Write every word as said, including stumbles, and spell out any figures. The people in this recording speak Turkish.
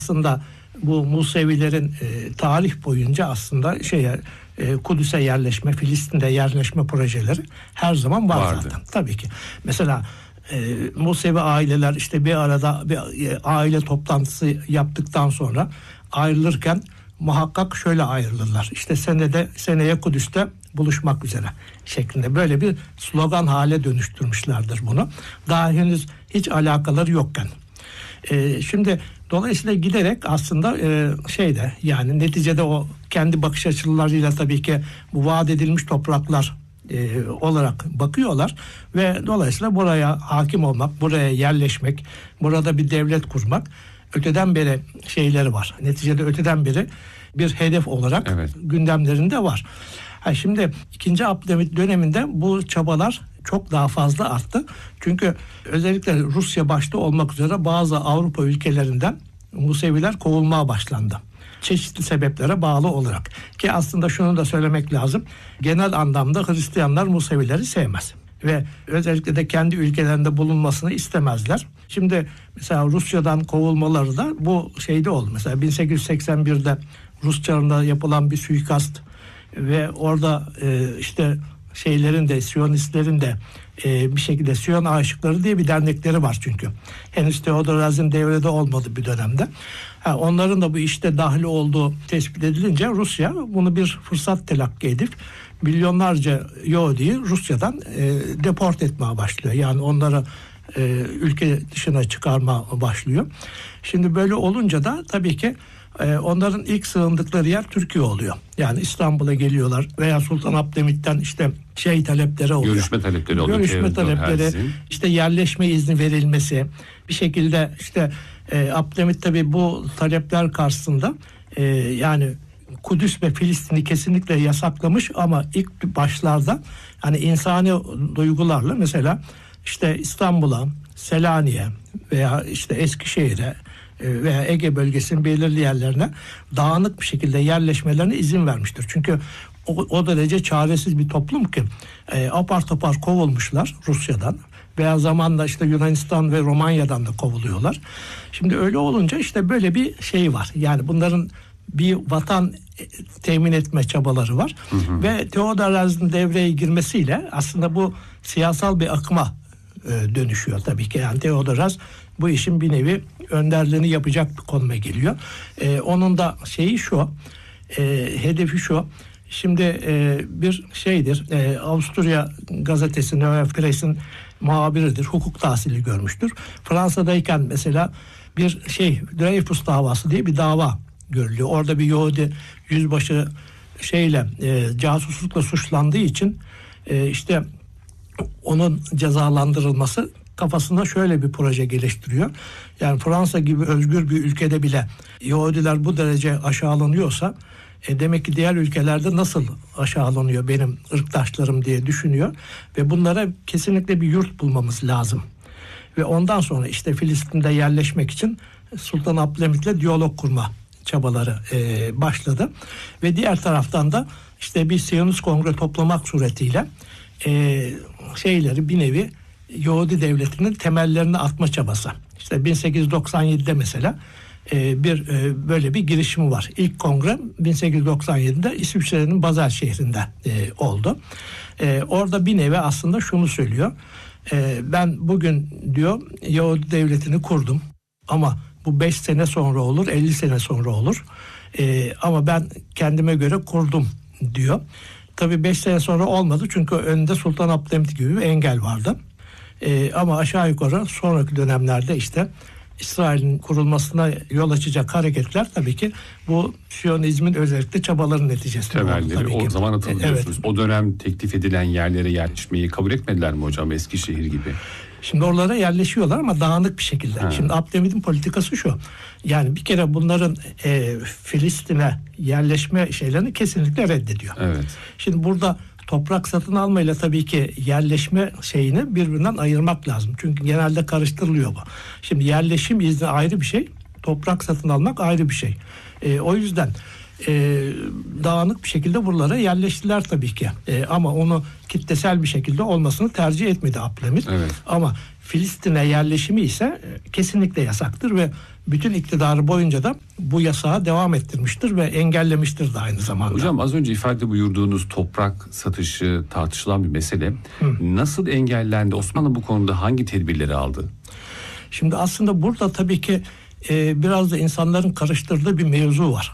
aslında bu Musevilerin e, tarih boyunca aslında şeye e, Kudüs'e yerleşme, Filistin'de yerleşme projeleri her zaman var Vardı. zaten. Tabii ki. Mesela e, Musevi aileler işte bir arada bir e, aile toplantısı yaptıktan sonra ayrılırken muhakkak şöyle ayrılırlar. İşte senede seneye Kudüs'te buluşmak üzere şeklinde böyle bir slogan hale dönüştürmüşlerdir bunu. Daha henüz hiç alakaları yokken. Ee, şimdi dolayısıyla giderek aslında e, şeyde yani neticede o kendi bakış açılarıyla tabii ki bu vaat edilmiş topraklar e, olarak bakıyorlar ve dolayısıyla buraya hakim olmak, buraya yerleşmek, burada bir devlet kurmak öteden beri şeyleri var. Neticede öteden beri bir hedef olarak evet. gündemlerinde var. Ha şimdi ikinci Abdülhamit döneminde bu çabalar çok daha fazla arttı. Çünkü özellikle Rusya başta olmak üzere bazı Avrupa ülkelerinden Museviler kovulmaya başlandı. Çeşitli sebeplere bağlı olarak. Ki aslında şunu da söylemek lazım. Genel anlamda Hristiyanlar Musevileri sevmez. Ve özellikle de kendi ülkelerinde bulunmasını istemezler. Şimdi mesela Rusya'dan kovulmaları da bu şeyde oldu. Mesela bin sekiz yüz seksen birde Rus çarında yapılan bir suikast ve orada e, işte şeylerin de Siyonistlerin de e, bir şekilde Siyon aşıkları diye bir dernekleri var çünkü. Henüz Theodor Herzl'in devrede olmadı bir dönemde. Ha, onların da bu işte dahil olduğu tespit edilince Rusya bunu bir fırsat telakki edip milyonlarca Yahudi'yi Rusya'dan e, deport etmeye başlıyor. Yani onları e, ülke dışına çıkarma başlıyor. Şimdi böyle olunca da tabii ki e, onların ilk sığındıkları yer Türkiye oluyor. Yani İstanbul'a geliyorlar veya Sultan Abdülhamit'ten işte şey talepleri oluyor. Görüşme talepleri oluyor. Görüşme talepleri, Herzl'in. işte yerleşme izni verilmesi, bir şekilde işte e, Abdülhamit tabii bu talepler karşısında e, yani Kudüs ve Filistin'i kesinlikle yasaklamış ama ilk başlarda hani insani duygularla mesela işte İstanbul'a, Selanik'e veya işte Eskişehir'e veya Ege bölgesinin belirli yerlerine dağınık bir şekilde yerleşmelerine izin vermiştir. Çünkü o, o derece çaresiz bir toplum ki e, apar topar kovulmuşlar Rusya'dan veya zamanla işte Yunanistan ve Romanya'dan da kovuluyorlar. Şimdi öyle olunca işte böyle bir şey var. Yani bunların bir vatan temin etme çabaları var. Hı hı. Ve Theodor Herzl'in devreye girmesiyle aslında bu siyasal bir akıma e, dönüşüyor tabii ki. Yani Theodor Herzl bu işin bir nevi önderliğini yapacak bir konuma geliyor. E, onun da şeyi şu, e, hedefi şu. Şimdi e, bir şeydir, e, Avusturya gazetesi Neue Press'in muhabiridir, hukuk tahsili görmüştür. Fransa'dayken mesela bir şey, Dreyfus davası diye bir dava görülüyor. Orada bir Yahudi yüzbaşı şeyle e, casuslukla suçlandığı için e, işte onun cezalandırılması kafasında şöyle bir proje geliştiriyor. Yani Fransa gibi özgür bir ülkede bile Yahudiler bu derece aşağılanıyorsa e, demek ki diğer ülkelerde nasıl aşağılanıyor benim ırktaşlarım diye düşünüyor ve bunlara kesinlikle bir yurt bulmamız lazım. Ve ondan sonra işte Filistin'de yerleşmek için Sultan Abdülhamit'le diyalog kurma çabaları e, başladı ve diğer taraftan da işte bir Siyonist kongre toplamak suretiyle e, şeyleri bir nevi Yahudi devletinin temellerini atma çabası. İşte bin sekiz yüz doksan yedide mesela e, bir e, böyle bir girişimi var. İlk kongre bin sekiz yüz doksan yedide İsviçre'nin Basel şehrinde e, oldu. E, orada bir nevi aslında şunu söylüyor. E, ben bugün diyor Yahudi devletini kurdum ama bu beş sene sonra olur, elli sene sonra olur. Ee, ama ben kendime göre kurdum diyor. Tabii beş sene sonra olmadı çünkü önünde Sultan Abdülhamit gibi bir engel vardı. Ee, ama aşağı yukarı sonraki dönemlerde işte İsrail'in kurulmasına yol açacak hareketler tabii ki bu Siyonizmin özellikle çabaların neticesi. Temelleri o ki. zaman atıldı diyorsunuz. Evet. O dönem teklif edilen yerlere yerleşmeyi kabul etmediler mi hocam, Eskişehir gibi? Şimdi oralara yerleşiyorlar ama dağınık bir şekilde. Ha. Şimdi Abdülhamit'in politikası şu. Yani bir kere bunların e, Filistin'e yerleşme şeylerini kesinlikle reddediyor. Evet. Şimdi burada toprak satın almayla tabii ki yerleşme şeyini birbirinden ayırmak lazım. Çünkü genelde karıştırılıyor bu. Şimdi yerleşim izni ayrı bir şey, toprak satın almak ayrı bir şey. E, o yüzden e, dağınık bir şekilde buralara yerleştiler tabii ki. E, ama onu kitlesel bir şekilde olmasını tercih etmedi Abdülhamit. Evet. Ama Filistin'e yerleşimi ise e, kesinlikle yasaktır ve bütün iktidarı boyunca da bu yasağı devam ettirmiştir ve engellemiştir de aynı zamanda. Hocam az önce ifade buyurduğunuz toprak satışı tartışılan bir mesele. Hı. Nasıl engellendi? Osmanlı bu konuda hangi tedbirleri aldı? Şimdi aslında burada tabii ki e, biraz da insanların karıştırdığı bir mevzu var.